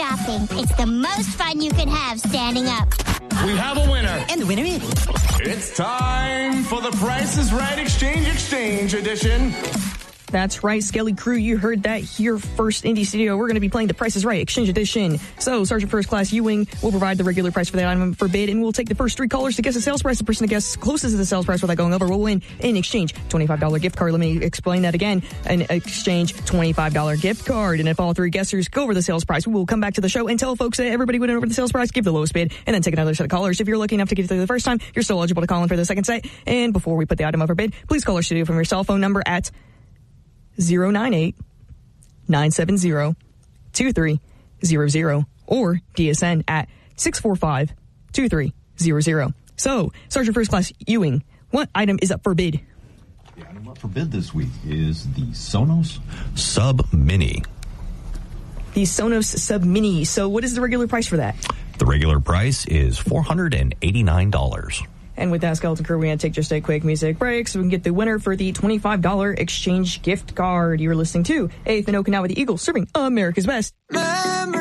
shopping. It's the most fun you can have standing up. We have a winner. And the winner is... It's time for the Price is Right Exchange edition. That's right, Skelly Crew. You heard that here first in the studio. We're going to be playing the Price is Right Exchange Edition. So, Sergeant First Class Ewing will provide the regular price for that item for bid, and we'll take the first 3 callers to guess the sales price. The person that guesses closest to the sales price without going over will win in exchange $25 gift card. Let me explain that again. An exchange $25 gift card. And if all 3 guessers go over the sales price, we will come back to the show and tell folks that everybody went over the sales price, give the lowest bid, and then take another set of callers. If you're lucky enough to get it through the first time, you're still eligible to call in for the second set. And before we put the item up for bid, please call our studio from your cell phone number at 098-970-2300 or DSN at 645-2300. So, Sergeant First Class Ewing, what item is up for bid? The item up for bid this week is the Sonos Sub Mini. The Sonos Sub Mini. So, what is the regular price for that? The regular price is $489. And with that, Skeleton Crew, we're going to take just a quick music break so we can get the winner for the $25 exchange gift card. You're listening to 8th and Okinawa, the Eagle, serving America's best.